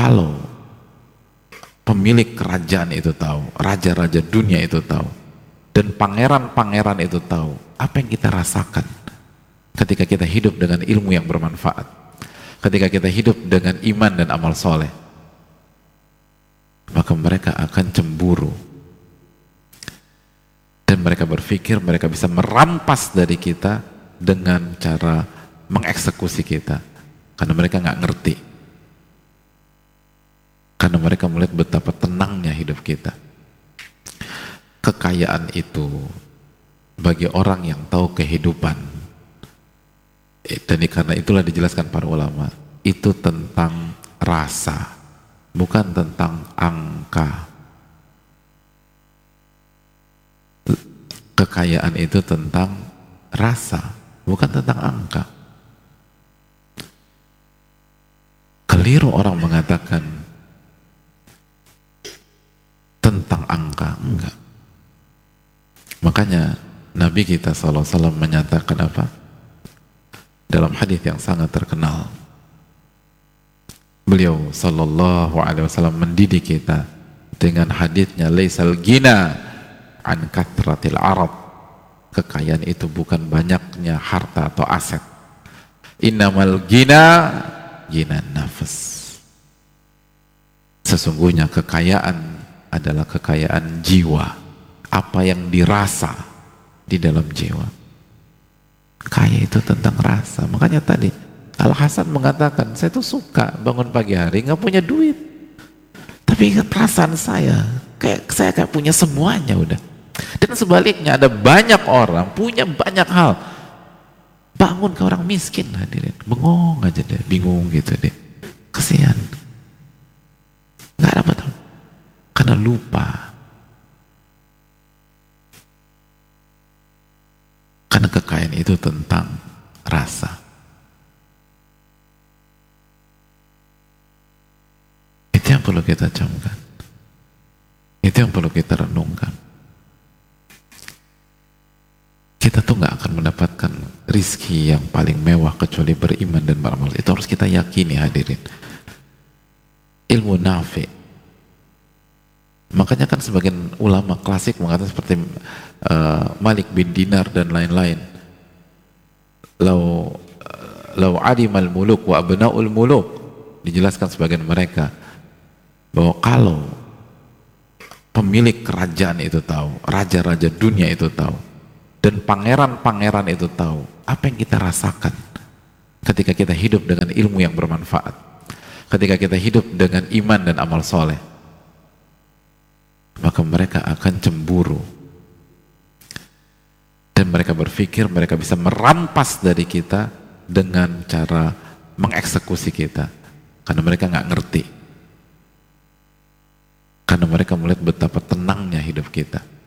kalau pemilik kerajaan itu tahu, raja-raja dunia itu tahu, dan pangeran-pangeran itu tahu, apa yang kita rasakan ketika kita hidup dengan ilmu yang bermanfaat, ketika kita hidup dengan iman dan amal soleh, maka mereka akan cemburu dan mereka berpikir mereka bisa merampas dari kita dengan cara mengeksekusi kita, karena mereka nggak ngerti, karena mereka melihat betapa tenangnya hidup kita. Kekayaan itu bagi orang yang tahu kehidupan, dan karena itulah dijelaskan para ulama, itu tentang rasa, bukan tentang angka. Kekayaan itu tentang rasa, bukan tentang angka. Keliru orang mengatakan tentang angka, enggak. Makanya Nabi kita SAW menyatakan apa? Dalam hadis yang sangat terkenal, beliau SAW mendidik kita dengan hadisnya, laisal gina an kathratil arad, kekayaan itu bukan banyaknya harta atau aset, innamal gina gina nafas, sesungguhnya kekayaan adalah kekayaan jiwa, apa yang dirasa di dalam jiwa. Kaya itu tentang rasa. Makanya tadi Al Hasan mengatakan, saya tuh suka bangun pagi hari nggak punya duit, tapi perasaan saya kayak punya semuanya udah. Dan sebaliknya ada banyak orang punya banyak hal, bangun ke orang miskin, hadirin, bengong aja deh, bingung gitu deh, kasihan, nggak dapat karena lupa. Karena kekayaan itu tentang rasa. Itu yang perlu kita camkan, itu yang perlu kita renungkan. Kita tuh nggak akan mendapatkan rizki yang paling mewah kecuali beriman dan beramal. Itu harus kita yakini, hadirin. Ilmu nafi. Makanya kan sebagian ulama klasik mengatakan seperti Malik bin Dinar dan lain-lain, lau adimal muluk wa abnaul muluk, dijelaskan sebagian mereka bahwa kalau pemilik kerajaan itu tahu, raja-raja dunia itu tahu, dan pangeran-pangeran itu tahu, apa yang kita rasakan ketika kita hidup dengan ilmu yang bermanfaat, ketika kita hidup dengan iman dan amal soleh, maka mereka akan cemburu dan mereka berpikir mereka bisa merampas dari kita dengan cara mengeksekusi kita, karena mereka nggak ngerti, karena mereka melihat betapa tenangnya hidup kita.